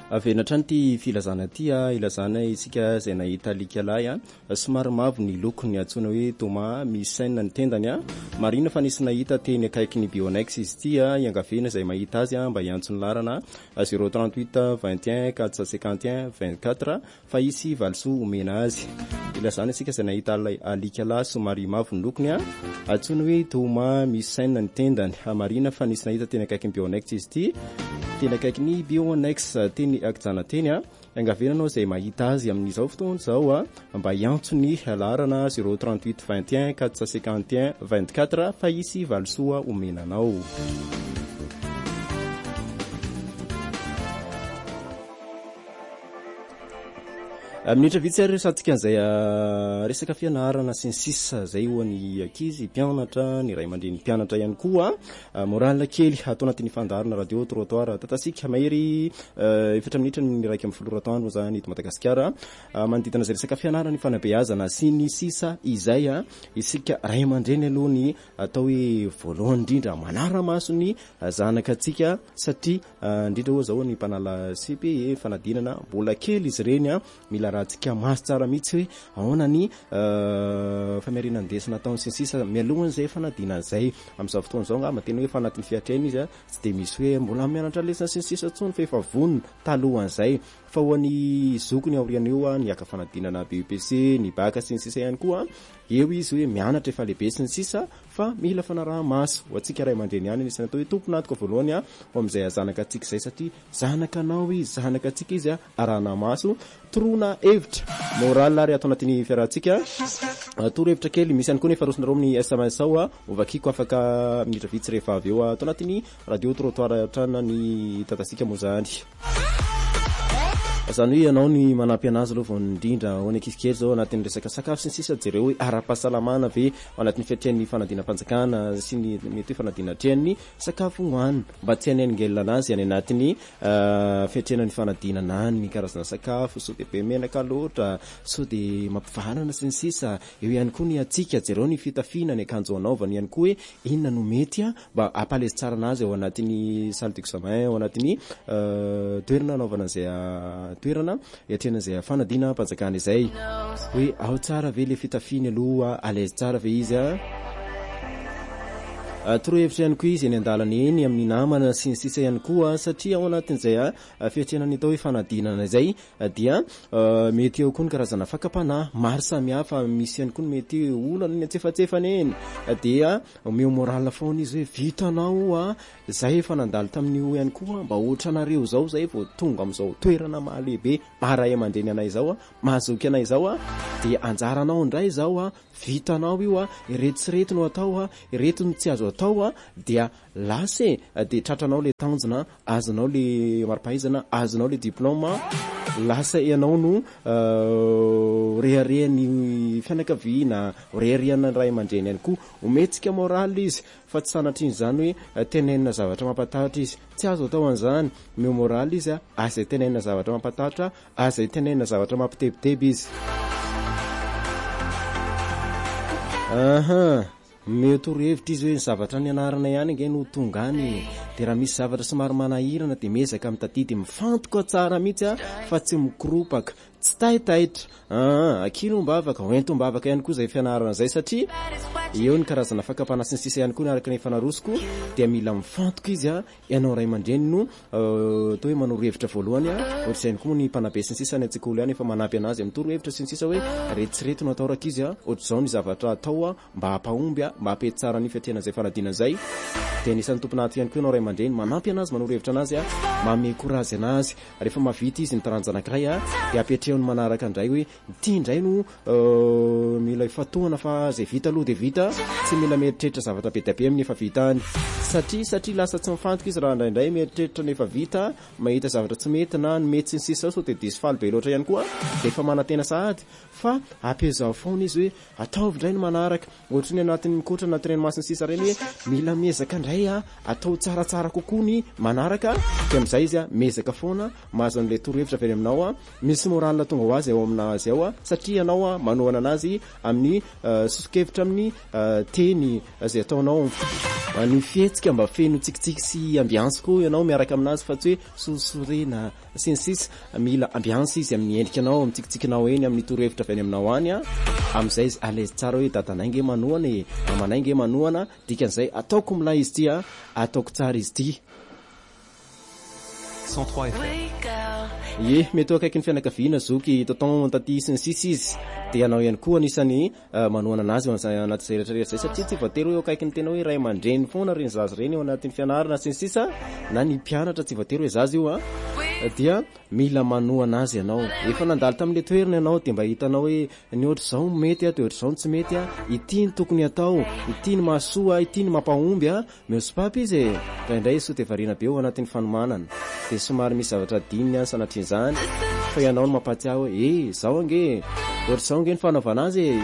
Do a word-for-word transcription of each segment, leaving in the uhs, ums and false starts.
Avenatrany ty filazana ty a ilazana isika zay nahita likalay a somary mavo ny lokony antsoina hoe toma misaina ny tendany a marina fa nisy nahita teny akaiky ny Bionex izy ty a iangavena zay mahita azy a mba iantso ny larana zéro trente-huit vingt et un quatre cent cinquante et un vingt-quatre fa isy valisoa omena azy ilazana isika zay nahita likalay somary mavo ny lokony a antsoina hoe toma misaina ny tendany marina fa nisy nahita teny akaiky ny Bionex izy ty teny akaiky ny Bionex teny akijana teny a angavenanao zay mahita azy amin'izao fotoana zao a mba iantso ny larana zéro trente-huit vingt et un quatre cent cinquante et un vingt-quatre fa isy valisoa omenanao. Minitra vitsy ary resatsika an'izay resaka fianarana sy ny sisa zay ho an'ny ankizy mpianatra ny ray aman-dreny mpianatra ihany koa morale kely atao anatin'ny fandarana radio trottoir tatasika mahery efatra minitra ny raiky amin'ny folo ratoandro zany eto Madagasikara manodidina zay resaka fianarana ny fanabeazana sy ny sisa izay a isika ray aman-dreny aloha ny atao hoe voalohany indrindra manara-maso ny zanakatsika satria indrindra hoa zao ny mpanala C P E fanadinana mbola kely izy reny a mila tsika maso tsara mihitsy hoe ahoana ny famariana ndesina ataony sy sisa mialohany zay fanadina zay amin'izao fotoana zao nga matena hoe fanatin'ny fiatrena izy a tsy de misy hoe mbola mianatra lesona sy sisa tsony fa efa vonona talohan'izay fa ho an'ny zokony aoriana eo a ny aka fanadinana B E P C ny baka sy ny sisa ihany koa eo izy hoe mianatra efa lehibe sy ny sisa fa mila fanaraha-maso ho antsika ray aman-dreny ihany nisy natao hoe tomponatoko voalohany a ho amin'izay zanaka atsika zay satria zanaka anao izy zanaka atsika izy a arahana maso torona hevitra moral ary atao anatin'ny fiarahantsika toro hevitra kely misy ihany koa nefa rosinareo amin'ny S M S ao a ovakiko afaka minitra vitsy rehefa avy eo atao anatin'ny radio trottoir trana ny tatasika moa zany zany hoe ianao ny manampy anazy aloha vao indrindra ho any ankizy kely zao anatin'ny resaka sakafo sy ny sisa jereo hoe ara-pahasalamana ve anatin'ny fiatrian'ny fanadina-panjakana sy ny mety hoe fanadina-trian'ny sakafo hoanina mba tsy hanengelina anazy any anatin'ny fiatrianan'ny fanadinana ny karazana sakafo so de be menaka loatra so de mampivalana sy ny sisa eo ihany koa ny atsika jereo ny fitafiana ny akanjo anaovany ihany koa hoe inona no mety a mba ampalezi tsara anazy ao anatin'ny salle d'examen ao anatin'ny toerana anaovana an'izay toerana iatrena zay fanadina mpanjakana izay hoe ao tsara ve le fitafiny aloha alaizy tsara ve izy a toro hevitra ihany koa izy eny andalana eny amin'ny namana sy ny sisa ihany koa satria ao anatin'izay a fiatrenany atao hoe fanadinana izay dia mety eo koa ny karazana fakapanahy maro samihafa misy ihany koa ny mety olana ny antsefatsefana eny dia meo morala foana izy hoe vitanao a zay efa nandalo tamin'io ihany koa mba ohatra anareo zao zay vao tonga amin'izao toerana mahalehibe maharay aman-dreny anay zao a mahazoky anay zao a dia anjaranao indray zao a vitanao io a ireto sy reto no atao a ireto no tsy azo atao a dia lase de tratranao le tanjona azonao le maripahaizana azonao le diplôma lasa ianao no reharehan'ny fianakaviana reharehan'ny ray aman-dreny ihany koa ometsika moraly izy fa tsy sanatriny zany hoe tenenina zavatra mampatahatra izy tsy azo atao an'izany meo moraly izy a azay tenenina zavatra mampatahatra azay tenenina zavatra mampitebiteby izy aha meo toro hevitra izy hoe ny zavatra ny anarana ihany nge no tonga any de raha misy zavatra somary manahirana de mezaka mitadidy mifantoka tsara mihitsy a fa tsy mikoropaka tsy taitaitra akilo-mbavaka hoentom-bavaka ihany koa zay fianarana zay satria eo ny karazana fakapana sy ny sisa ihany koa ny araka ny fanarosiko dia mila mifantoka izy a ianao ray aman-dreny no atao hoe manoro hevitra voalohany a ohatra izay koa ny mpanabe sy ny sisa ny antsekoly ihany efa manampy anazy amin'ny toro hevitra sy ny sisa hoe retireto no atao raka izy a ohatra izao ny zavatra atao a mba hampahomby a mba hampety tsara ny fiatriana zay fanadina zay dia nisan'ny tomponaty ihany koa ianao ray aman-dreny manampy anazy manoro hevitra anazy a manome korazy anazy rehefa mavita izy ny taranja anankiray a dia ampiatrehany manaraka indray hoe ity indray no mila ifatohana fa zay vita aloha dia vita tsy mila mieritreritra zavatra be dabe amin'ny efa vita any satria satria lasa tsy mifantoka izy raha indraindray mieritreritra ny efa vita mahita zavatra tsy mety na ny mety sy ny sisa so dia disy faly be loatra ihany koa dia efa manantena sahady fa ampezao foana izy hoe ataovindray ny manaraka ohatra ny anatin'ny mikotra anaty ranomasina sisa reny hoe mila mezaka indray a atao tsaratsara kokoa ny manaraka dia amin'izay izy a mezaka foana mahazo an'ilay torohevitra avy aminao a misy moralina tonga ho azy ao aminazy ao a satria ianao a manohana anazy amin'ny sosokevitra amin'ny teny zay ataonao ny fihetsika mba feno tsikitsiky sy ambiance koa ianao miaraka aminazy fa tsy hoe sorosorena sy ny sisa mila ambiance izy amin'ny endrikanao mitsikitsikinao eny amin'ny torohevitra avy aminao any a amin'izay izy alazy tsara hoe dadanay nge manohana e mamanay nge manohana dikan'izay ataoko milay izy ty a ataoko tsara izy ty cent trois F M. Ye mety akaiky ny fianakaviana zoky tonton taty sy ny sisa izy dia anao ihany koa anisany manohana anazy anaty izay rehetrarehetra zay satria tsy voatery hoe akaiky ny tena hoe ray aman-dreny foana reny zazy reny eo anatin'ny fianarana sy ny sisa na ny mpianatra tsy voatery hoe zazy io a dia mila manohana azy ianao efa nandalo tamin'le toerana ianao dia mba hitanao hoe ny ohatra izao mety a dia ohatra izao tsy mety a ity ny tokony atao ity ny mahasoa ity ny mampahomby a meosopapy izy e raindray izy so dia variana be eo anatin'ny fanomanana dia somary misy zavatra dininy any sanatrin' izany fa ianao no mampatsiahy hoe e zao ange ohatra izao nge ny fanaovana azy e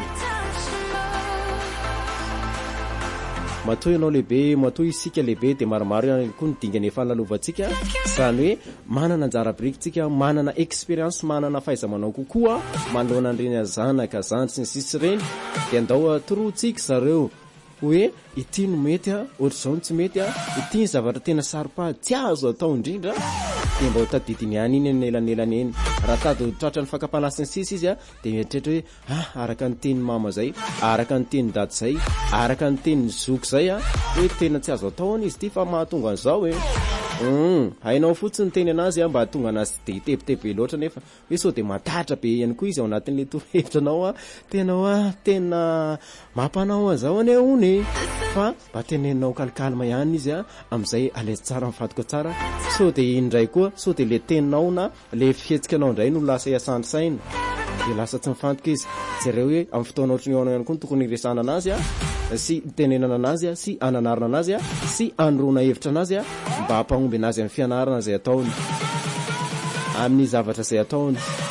matoa ianao lehibe matoa isika lehibe dia maromaro ihany koa ny dingana efa nalovantsika izany hoe manana anjara birikintsika manana expérience manana fahaiza-manao kokoa manoloana an'ireny zanaka zandry sy ny sisy reny dia andao toroantsika zareo hoe ity no mety a ohatra izao no tsy mety a ity ny zavatra tena saropa tsy azo atao indrindra dia mba ho tadidiny ihany iny ny elanelany eny raha tady tratra ny fakapanahy sy ny sisa izy a dia mieritreritra hoe ah araka ny tenin'ny mama zay araka ny tenin'ny dady zay araka ny tenin'ny zoky zay a hoe tena tsy azo atao any izy ity fa mahatonga an'izao e Mm, hainao fotsiny teny anazy a mba hatonga anazy de tepitebe loatra nefa hoe so dia matatra be ihany koa izy ao anatin'le torohevitra anao a tenao a tena mampanao an'izao ane ony fa mba tenenao kalikalma ihany izy a amin'izay alaizy tsara mifadoka tsara so dia indray koa so dia le teninao na le fihetsikanao indray no lasa iasandrisaina dia lasa tsy mifantoka izy jereo hoe amin'ny fotoana ohatrany ao ihany koa ny tokony resana anazy a sy tenenana anazy a sy ananarana anazy a sy androna hevitra anazy a mba hampahomby anazy amin'ny fianarana zay ataony amin'ny zavatra zay ataony